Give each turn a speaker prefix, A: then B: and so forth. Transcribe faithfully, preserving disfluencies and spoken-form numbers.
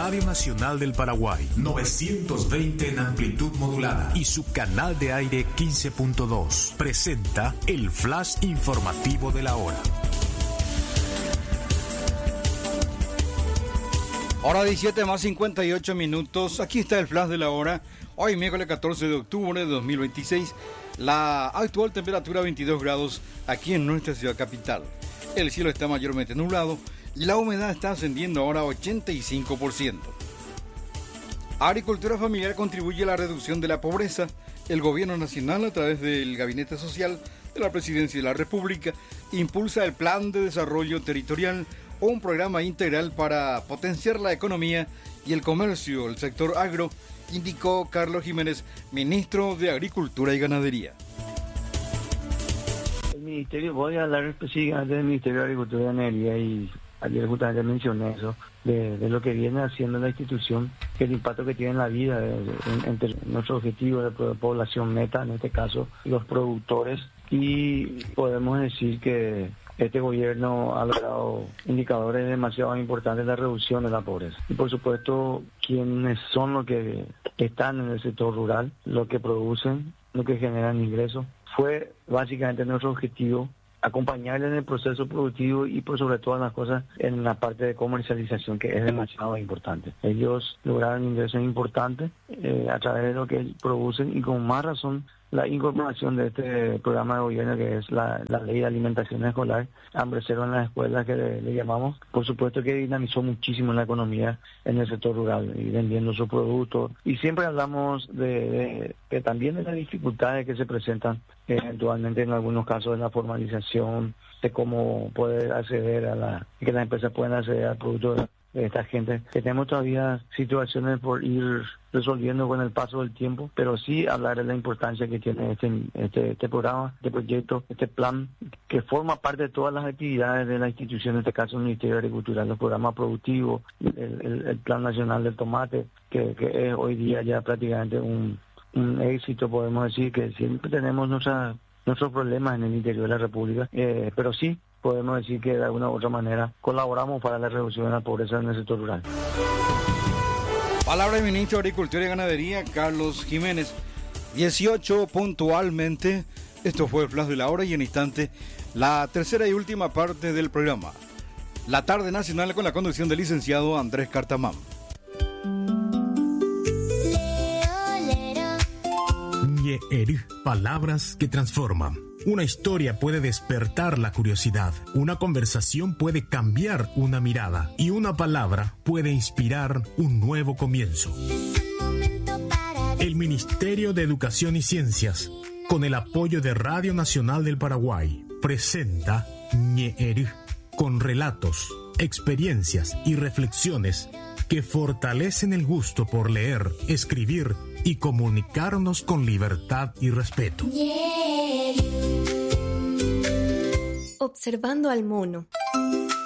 A: Radio Nacional del Paraguay, novecientos veinte en amplitud modulada y su canal de aire quince punto dos, presenta el flash informativo de la hora.
B: Hora diecisiete más cincuenta y ocho minutos. Aquí está el flash de la hora. Hoy miércoles catorce de octubre de dos mil veintiséis. La actual temperatura veintidós grados aquí en nuestra ciudad capital. El cielo está mayormente nublado y la humedad está ascendiendo ahora a ochenta y cinco por ciento. Agricultura familiar contribuye a la reducción de la pobreza. El gobierno nacional, a través del Gabinete Social de la Presidencia de la República, impulsa el Plan de Desarrollo Territorial, un programa integral para potenciar la economía y el comercio del sector agro, indicó Carlos Jiménez, ministro de Agricultura y Ganadería.
C: El ministerio, voy a hablar específicamente del Ministerio de Agricultura y Ganadería, y ayer justamente mencioné eso, de, de lo que viene haciendo la institución, que el impacto que tiene en la vida, de, de, entre nuestro objetivo de población meta, en este caso los productores, y podemos decir que este gobierno ha logrado indicadores demasiado importantes de la reducción de la pobreza. Y por supuesto, quienes son los que están en el sector rural, los que producen, los que generan ingresos, fue básicamente nuestro objetivo acompañarles en el proceso productivo y por sobre todas las cosas en la parte de comercialización, que es demasiado importante. Ellos lograron ingresos importantes eh, a través de lo que producen, y con más razón la incorporación de este programa de gobierno, que es la, la ley de alimentación escolar, hambre cero en las escuelas, que le, le llamamos, por supuesto que dinamizó muchísimo la economía en el sector rural y vendiendo sus productos. Y siempre hablamos de, de, de también de las dificultades que se presentan eh, eventualmente en algunos casos de la formalización, de cómo poder acceder a la, que las empresas puedan acceder al producto de, de esta gente, que tenemos todavía situaciones por ir resolviendo con el paso del tiempo, pero sí hablar de la importancia que tiene este, este, este programa, este proyecto, este plan, que forma parte de todas las actividades de la institución, en este caso el Ministerio de Agricultura, los programas productivos, el, el, el Plan Nacional del Tomate, que, que es hoy día ya prácticamente un, un éxito. Podemos decir que siempre tenemos nuestra, nuestros problemas en el interior de la República, eh, pero sí podemos decir que de alguna u otra manera colaboramos para la reducción de la pobreza en el sector rural.
B: Palabra del ministro de Agricultura y Ganadería, Carlos Jiménez. dieciocho puntualmente. Esto fue el flash de la hora, y en instante la tercera y última parte del programa, La Tarde Nacional, con la conducción del licenciado Andrés Cartamán.
A: Ñe'er, palabras que transforman. Una historia puede despertar la curiosidad, una conversación puede cambiar una mirada, y una palabra puede inspirar un nuevo comienzo. El Ministerio de Educación y Ciencias, con el apoyo de Radio Nacional del Paraguay, presenta Ñe'er, con relatos, experiencias y reflexiones que fortalecen el gusto por leer, escribir y comunicarnos con libertad y respeto.
D: Observando al mono.